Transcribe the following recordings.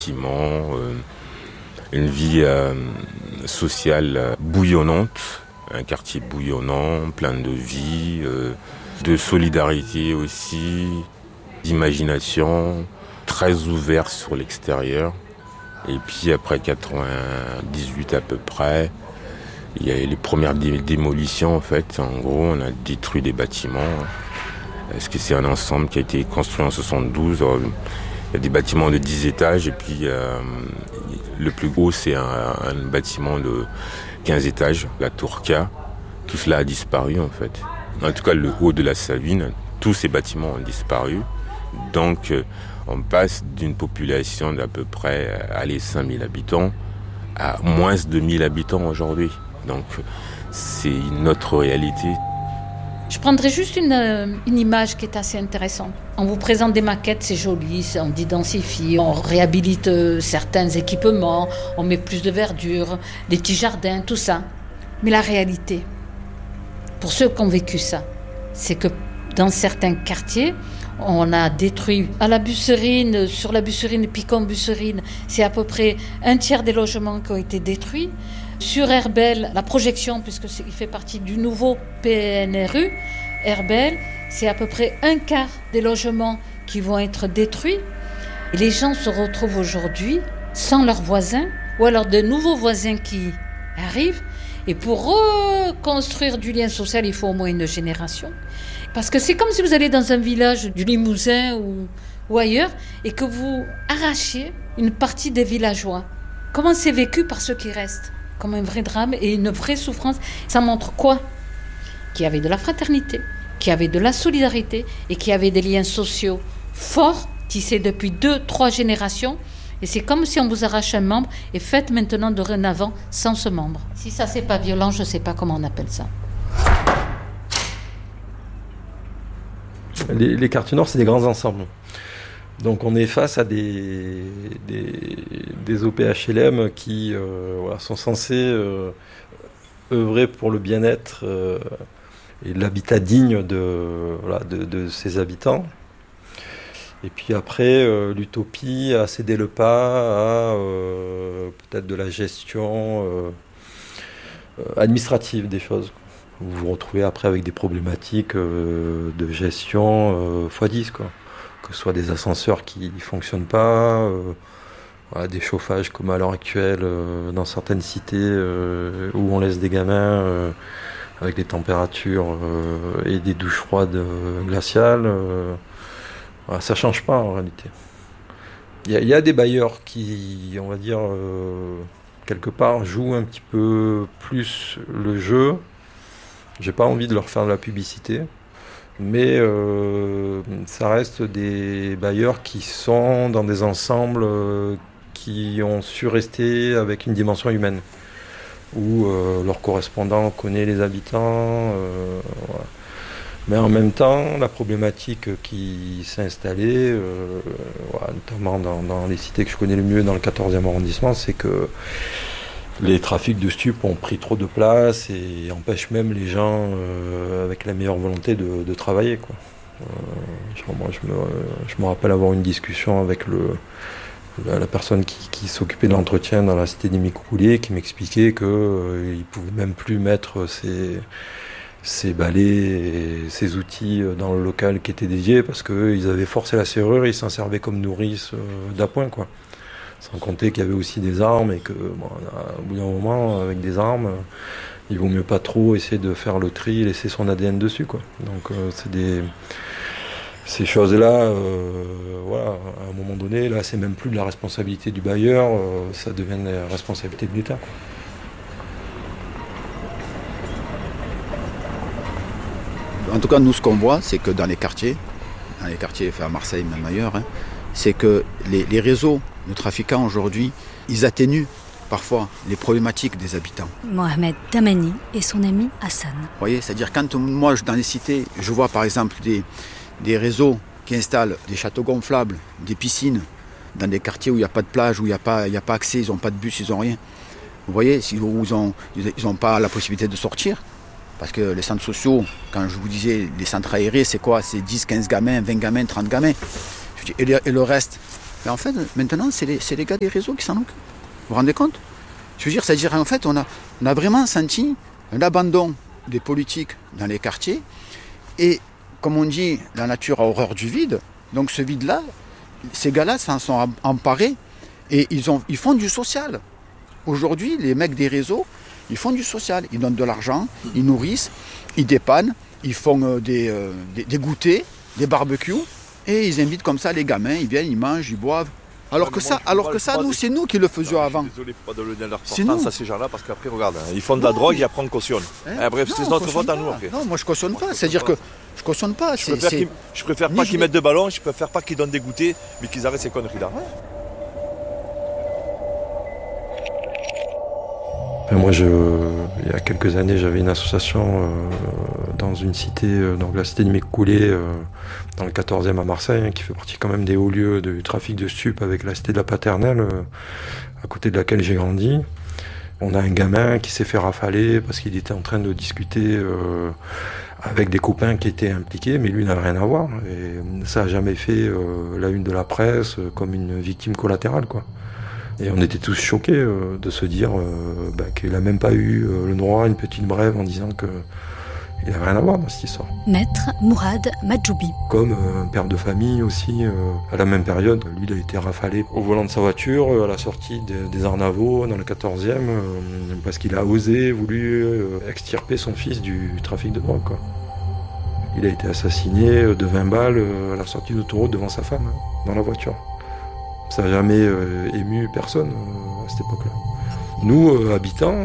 Une vie sociale bouillonnante, un quartier bouillonnant, plein de vie, de solidarité aussi, d'imagination, très ouvert sur l'extérieur. Et puis après 98 à peu près, il y a eu les premières démolitions en fait. En gros, on a détruit des bâtiments. Parce que c'est un ensemble qui a été construit en 72. Il y a des bâtiments de 10 étages et puis le plus gros c'est un bâtiment de 15 étages, la tour K. Tout cela a disparu en fait. En tout cas le haut de la Savine, tous ces bâtiments ont disparu. Donc on passe d'une population d'à peu près 5000 habitants à moins de 1000 habitants aujourd'hui. Donc c'est une autre réalité. Je prendrai juste une image qui est assez intéressante. On vous présente des maquettes, c'est joli, on densifie, on réhabilite certains équipements, on met plus de verdure, des petits jardins, tout ça. Mais la réalité, pour ceux qui ont vécu ça, c'est que dans certains quartiers, on a détruit à la Busserine, sur la Busserine, Picon-Busserine, c'est à peu près un tiers des logements qui ont été détruits. Sur Herbel, la projection, puisqu'il fait partie du nouveau PNRU, Herbel, c'est à peu près un quart des logements qui vont être détruits. Et les gens se retrouvent aujourd'hui sans leurs voisins, ou alors de nouveaux voisins qui arrivent. Et pour reconstruire du lien social, il faut au moins une génération. Parce que c'est comme si vous allez dans un village du Limousin ou ailleurs et que vous arrachiez une partie des villageois. Comment c'est vécu par ceux qui restent ? Comme un vrai drame et une vraie souffrance. Ça montre quoi ? Qu'il y avait de la fraternité, qu'il y avait de la solidarité et qu'il y avait des liens sociaux forts, tissés depuis 2-3 générations. Et c'est comme si on vous arrache un membre et faites maintenant dorénavant sans ce membre. Si ça, c'est pas violent, je sais pas comment on appelle ça. Les quartiers nord, c'est des grands ensembles. Donc on est face à des OPHLM qui sont censés œuvrer pour le bien-être et l'habitat digne de ses habitants. Et puis après, l'utopie a cédé le pas à peut-être de la gestion administrative des choses. Vous vous retrouvez après avec des problématiques de gestion x10, quoi. Que ce soit des ascenseurs qui ne fonctionnent pas, des chauffages comme à l'heure actuelle dans certaines cités où on laisse des gamins avec des températures et des douches froides glaciales. Ça ne change pas en réalité. Il y a des bailleurs qui, on va dire, quelque part, jouent un petit peu plus le jeu. J'ai pas envie de leur faire de la publicité. Mais ça reste des bailleurs qui sont dans des ensembles qui ont su rester avec une dimension humaine, où leur correspondant connaît les habitants. Voilà. Mais en même temps, la problématique qui s'est installée, notamment dans les cités que je connais le mieux, dans le 14e arrondissement, c'est que les trafics de stupes ont pris trop de place et empêchent même les gens avec la meilleure volonté de travailler, quoi. Moi, je me rappelle avoir une discussion avec la personne qui s'occupait de l'entretien dans la cité des Microulés, qui m'expliquait qu'il ne pouvait même plus mettre ses balais et ses outils dans le local qui était dédié parce qu'ils avaient forcé la serrure et ils s'en servaient comme nourrice d'appoint, quoi. Sans compter qu'il y avait aussi des armes et que, au bout d'un moment, avec des armes, il vaut mieux pas trop essayer de faire le tri et laisser son ADN dessus, quoi. Donc ces choses-là, à un moment donné, là, c'est même plus de la responsabilité du bailleur, ça devient la responsabilité de l'État, quoi. En tout cas, nous, ce qu'on voit, c'est que dans les quartiers, à Marseille, même ailleurs, c'est que les réseaux de trafiquants aujourd'hui, ils atténuent parfois les problématiques des habitants. Mohamed Damani et son ami Hassan. Vous voyez, c'est-à-dire quand moi, dans les cités, je vois par exemple des réseaux qui installent des châteaux gonflables, des piscines, dans des quartiers où il n'y a pas de plage, où il n'y a pas accès, ils n'ont pas de bus, ils n'ont rien. Vous voyez, où ils n'ont pas la possibilité de sortir. Parce que les centres sociaux, quand je vous disais les centres aérés, c'est quoi ? C'est 10, 15 gamins, 20 gamins, 30 gamins. Et le reste, Mais en fait, maintenant, c'est les gars des réseaux qui s'en occupent. Vous vous rendez compte? Je veux dire, c'est-à-dire, en fait, on a vraiment senti un abandon des politiques dans les quartiers. Et, comme on dit, la nature a horreur du vide. Donc ce vide-là, ces gars-là s'en sont emparés et ils font du social. Aujourd'hui, les mecs des réseaux, ils font du social. Ils donnent de l'argent, ils nourrissent, ils dépannent, ils font des goûters, des barbecues. Et ils invitent comme ça les gamins, ils viennent, ils mangent, ils boivent. Alors que ça, nous, c'est nous qui le faisions avant. Désolé, faut pas donner de l'importance à ces gens-là, parce qu'après, regarde, ils font de la drogue et après on cautionne. Bref, c'est notre faute à nous après. Non, moi je cautionne pas, c'est-à-dire que je cautionne pas. Je préfère pas qu'ils mettent de ballons, je préfère pas qu'ils donnent des goûters, mais qu'ils arrêtent ces conneries-là. Moi, il y a quelques années, j'avais une association dans une cité, donc la cité de Mécoulé, dans le 14e à Marseille, qui fait partie quand même des hauts lieux du trafic de stupes avec la cité de la Paternelle, à côté de laquelle j'ai grandi. On a un gamin qui s'est fait rafaler parce qu'il était en train de discuter avec des copains qui étaient impliqués, mais lui n'avait rien à voir. Et ça n'a jamais fait la une de la presse comme une victime collatérale, quoi. Et on était tous choqués de se dire qu'il n'a même pas eu le droit à une petite brève en disant qu'il n'avait rien à voir dans cette histoire. Maître Mourad Madjoubi. Comme un père de famille aussi, à la même période, lui il a été rafalé au volant de sa voiture à la sortie des Arnavaux dans le 14e parce qu'il a voulu extirper son fils du trafic de drogue, quoi. Il a été assassiné de 20 balles à la sortie d'autoroute devant sa femme, dans la voiture. Ça n'a jamais ému personne à cette époque-là. Nous, habitants,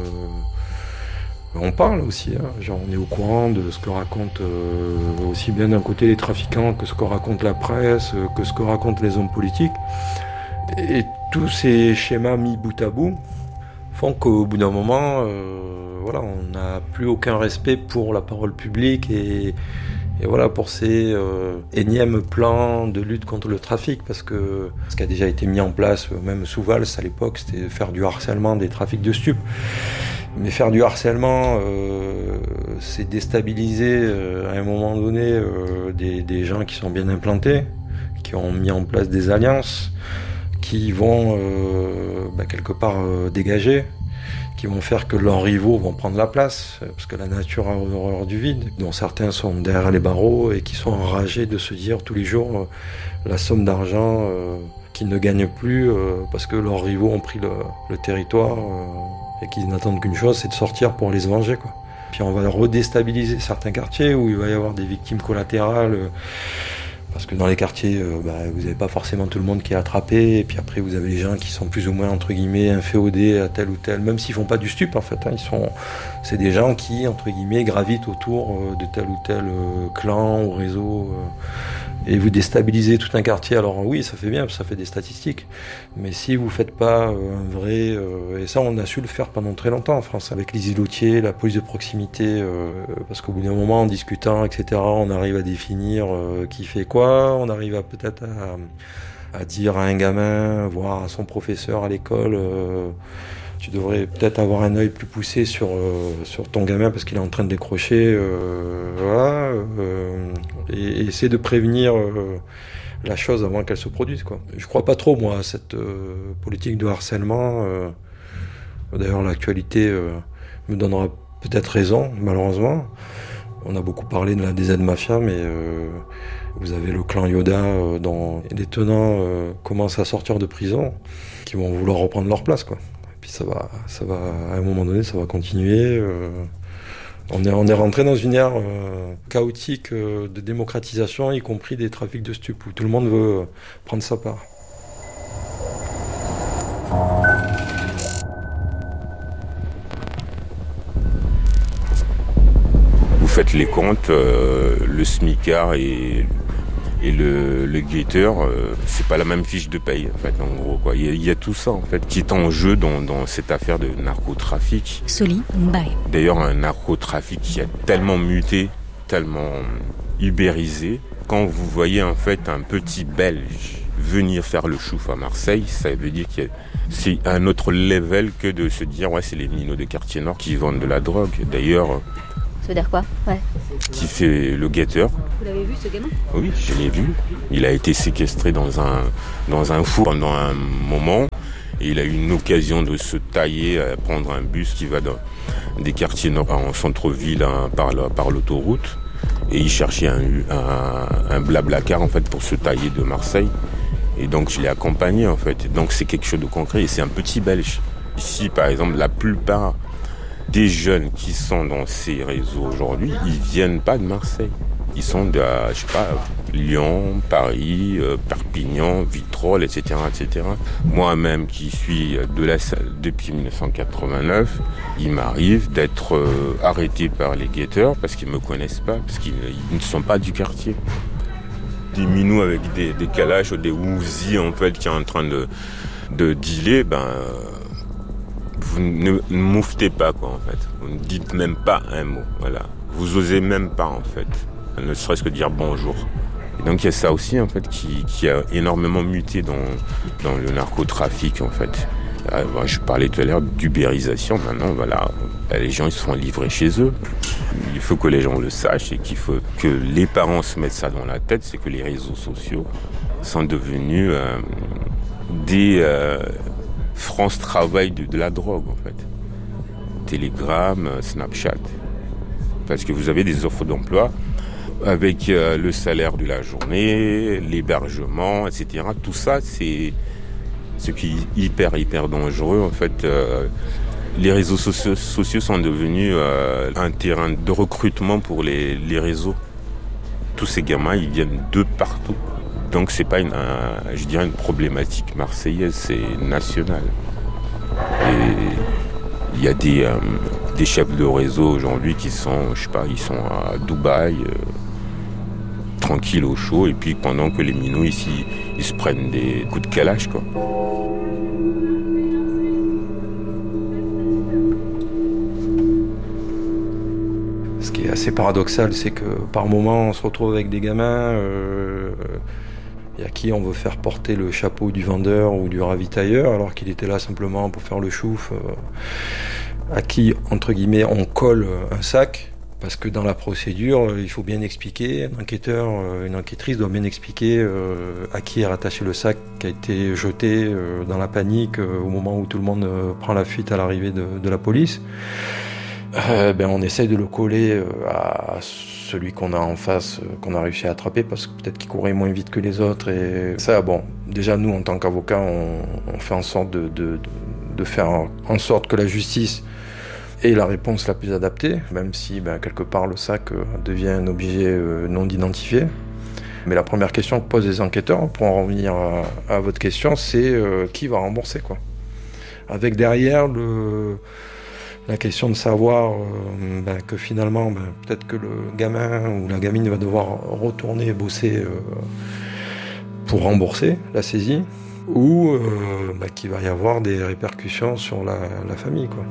on parle aussi. Genre, on est au courant de ce que racontent aussi bien d'un côté les trafiquants que ce que raconte la presse, que ce que racontent les hommes politiques. Et tous ces schémas mis bout à bout font qu'au bout d'un moment, on n'a plus aucun respect pour la parole publique et voilà, pour ces énièmes plans de lutte contre le trafic, parce que ce qui a déjà été mis en place, même sous Valls à l'époque, c'était faire du harcèlement des trafics de stupes. Mais faire du harcèlement, c'est déstabiliser à un moment donné des gens qui sont bien implantés, qui ont mis en place des alliances, qui vont quelque part dégager, qui vont faire que leurs rivaux vont prendre la place, parce que la nature a horreur du vide, dont certains sont derrière les barreaux et qui sont enragés de se dire tous les jours la somme d'argent qu'ils ne gagnent plus parce que leurs rivaux ont pris le territoire et qu'ils n'attendent qu'une chose, c'est de sortir pour aller se venger, quoi. Puis on va redéstabiliser certains quartiers où il va y avoir des victimes collatérales, parce que dans les quartiers, vous n'avez pas forcément tout le monde qui est attrapé, et puis après vous avez les gens qui sont plus ou moins, entre guillemets, inféodés à tel ou tel, même s'ils font pas du stup en fait, c'est des gens qui, entre guillemets, gravitent autour de tel ou tel clan ou réseau, et vous déstabilisez tout un quartier. Alors oui, ça fait bien, ça fait des statistiques, mais si vous faites pas un vrai... et ça on a su le faire pendant très longtemps en France, avec les îlotiers, la police de proximité, parce qu'au bout d'un moment, en discutant, etc., on arrive à définir qui fait quoi, on arrive à peut-être à dire à un gamin, voire à son professeur à l'école, tu devrais peut-être avoir un œil plus poussé sur ton gamin parce qu'il est en train de décrocher, et essayer de prévenir la chose avant qu'elle se produise, quoi. Je crois pas trop, moi, à cette politique de harcèlement. D'ailleurs, l'actualité me donnera peut-être raison, malheureusement. On a beaucoup parlé de la DZ Mafia, mais vous avez le clan Yoda dont les tenants commencent à sortir de prison, qui vont vouloir reprendre leur place, quoi. Puis ça va, à un moment donné, ça va continuer. On est rentré dans une ère chaotique de démocratisation, y compris des trafics de stupes, où tout le monde veut prendre sa part. Vous faites les comptes, le smicard et le guetteur, c'est pas la même fiche de paye, en fait, en gros, quoi. Il y a tout ça, en fait, qui est en jeu dans cette affaire de narcotrafic. Soli Mbaye. D'ailleurs, un narcotrafic qui a tellement muté, tellement ubérisé. Quand vous voyez, en fait, un petit Belge venir faire le chouf à Marseille, ça veut dire que c'est un autre level que de se dire, ouais, c'est les minots de quartier nord qui vendent de la drogue. D'ailleurs, Ça veut dire quoi? Ouais. Qui fait le guetteur. Vous l'avez vu, ce gamin? Oui, je l'ai vu. Il a été séquestré dans un four pendant un moment. Et il a eu une occasion de se tailler, à prendre un bus qui va dans des quartiers nord en centre-ville par l'autoroute. Et il cherchait un blablacar en fait pour se tailler de Marseille. Et donc je l'ai accompagné en fait. Et donc c'est quelque chose de concret et c'est un petit Belge. Ici par exemple la plupart des jeunes qui sont dans ces réseaux aujourd'hui, ils viennent pas de Marseille. Ils sont de, je sais pas, Lyon, Paris, Perpignan, Vitrolles, etc., etc. Moi-même qui suis de la salle depuis 1989, il m'arrive d'être arrêté par les guetteurs parce qu'ils me connaissent pas, parce qu'ils ne sont pas du quartier. Des minous avec des calages, des Uzi en fait qui est en train de dealer, vous ne mouvetez pas quoi en fait. Vous ne dites même pas un mot, voilà. Vous osez même pas en fait. Ne serait-ce que dire bonjour. Et donc il y a ça aussi en fait qui a énormément muté dans le narcotrafic en fait. Je parlais tout à l'heure d'ubérisation. Maintenant voilà, les gens ils se font livrer chez eux. Il faut que les gens le sachent et qu'il faut que les parents se mettent ça dans la tête, c'est que les réseaux sociaux sont devenus des France Travail de la drogue en fait. Telegram, Snapchat. Parce que vous avez des offres d'emploi avec le salaire de la journée, l'hébergement, etc. Tout ça, c'est ce qui est hyper dangereux. En fait, les réseaux sociaux sont devenus un terrain de recrutement pour les réseaux. Tous ces gamins, ils viennent de partout. Donc, c'est pas une problématique marseillaise, c'est national. Et il y a des chefs de réseau aujourd'hui qui sont, je sais pas, ils sont à Dubaï, tranquilles au chaud, et puis pendant que les minots ici, ils se prennent des coups de calage, quoi. Ce qui est assez paradoxal, c'est que par moment, on se retrouve avec des gamins à qui on veut faire porter le chapeau du vendeur ou du ravitailleur, alors qu'il était là simplement pour faire le chouf, à qui, entre guillemets, on colle un sac, parce que dans la procédure, il faut bien expliquer, un enquêteur, une enquêtrice doit bien expliquer à qui est rattaché le sac qui a été jeté dans la panique au moment où tout le monde prend la fuite à l'arrivée de la police. On essaye de le coller à celui qu'on a en face, qu'on a réussi à attraper, parce que peut-être qu'il courait moins vite que les autres. Et ça, déjà nous, en tant qu'avocats, on fait en sorte de faire en sorte que la justice ait la réponse la plus adaptée, même si quelque part le sac devient un objet non identifié. Mais la première question que posent les enquêteurs, pour en revenir à votre question, c'est qui va rembourser, quoi. Avec derrière la question de savoir que finalement, peut-être que le gamin ou la gamine va devoir retourner bosser pour rembourser la saisie, ou qu'il va y avoir des répercussions sur la famille, quoi.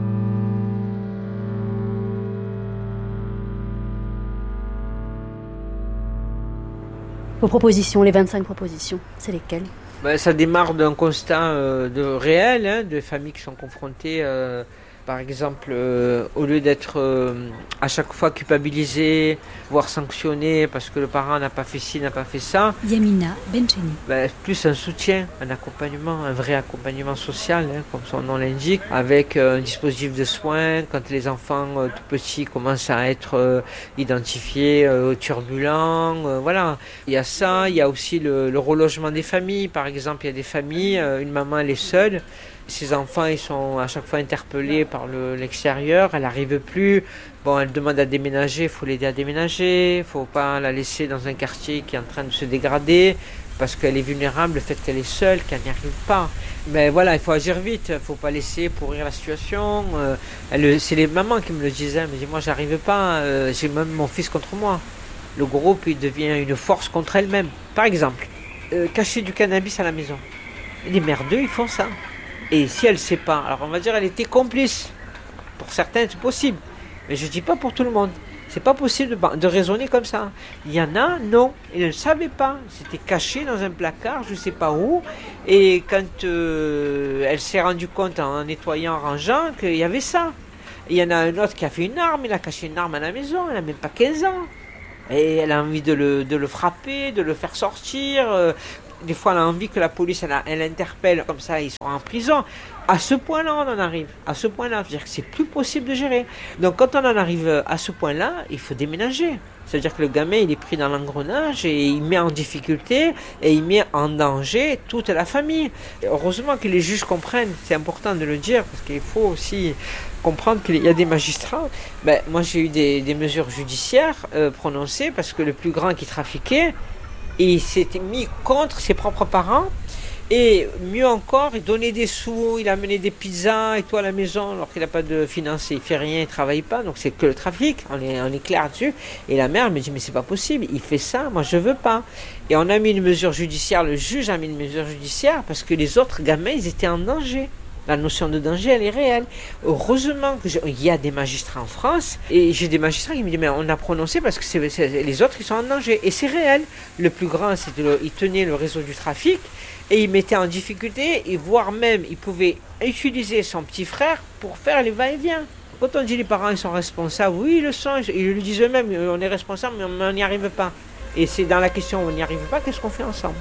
Vos propositions, les 25 propositions, c'est lesquelles? Ça démarre d'un constat réel, de familles qui sont confrontées, par exemple, au lieu d'être à chaque fois culpabilisées, voire sanctionnées parce que le parent n'a pas fait ci, n'a pas fait ça. Yamina Bencheni. Plus un soutien, un accompagnement, un vrai accompagnement social, comme son nom l'indique, avec un dispositif de soins quand les enfants tout petits commencent à être identifiés turbulents. Voilà. Il y a ça, il y a aussi le relogement des familles. Par exemple, il y a des familles, une maman elle est seule. Ses enfants, ils sont à chaque fois interpellés par l'extérieur, elle n'arrive plus. Elle demande à déménager, il faut l'aider à déménager, il ne faut pas la laisser dans un quartier qui est en train de se dégrader, parce qu'elle est vulnérable, le fait qu'elle est seule, qu'elle n'y arrive pas. Mais voilà, il faut agir vite, il ne faut pas laisser pourrir la situation. C'est les mamans qui me le disaient, elles me disaient, moi j'arrive pas, j'ai même mon fils contre moi. Le groupe, il devient une force contre elle-même. Par exemple, cacher du cannabis à la maison. Les merdeux, ils font ça. Et si elle ne sait pas, alors on va dire elle était complice. Pour certains, c'est possible. Mais je ne dis pas pour tout le monde. C'est pas possible de raisonner comme ça. Il y en a, non. Ils ne savaient pas. C'était caché dans un placard, je ne sais pas où. Et quand elle s'est rendue compte en nettoyant, en rangeant, qu'il y avait ça. Il y en a un autre qui a fait une arme, il a caché une arme à la maison, elle n'a même pas 15 ans. Et elle a envie de le frapper, de le faire sortir. Des fois, elle a envie que la police, elle l'interpelle, comme ça, il sera en prison. À ce point-là, on en arrive. À ce point-là, c'est-à-dire que c'est plus possible de gérer. Donc, quand on en arrive à ce point-là, il faut déménager. C'est-à-dire que le gamin, il est pris dans l'engrenage et il met en difficulté et il met en danger toute la famille. Et heureusement que les juges comprennent, c'est important de le dire, parce qu'il faut aussi comprendre qu'il y a des magistrats. Moi, j'ai eu des mesures judiciaires prononcées parce que le plus grand qui trafiquait, il s'était mis contre ses propres parents. Et mieux encore, il donnait des sous, il amenait des pizzas et tout à la maison alors qu'il n'a pas de financier, il fait rien, il ne travaille pas, donc c'est que le trafic, on est clair dessus. Et la mère me dit mais c'est pas possible, il fait ça, moi je veux pas. Et on a mis une mesure judiciaire, le juge a mis une mesure judiciaire parce que les autres gamins ils étaient en danger. La notion de danger, elle est réelle. Heureusement qu'il y a des magistrats en France, et j'ai des magistrats qui me disent mais on a prononcé parce que les autres ils sont en danger. Et c'est réel. Le plus grand, il tenait le réseau du trafic, et il mettait en difficulté, et voire même, il pouvait utiliser son petit frère pour faire les va-et-vient. Quand on dit les parents ils sont responsables, oui ils le sont, ils le disent eux-mêmes, on est responsable mais on n'y arrive pas. Et c'est dans la question où on n'y arrive pas, qu'est-ce qu'on fait ensemble ?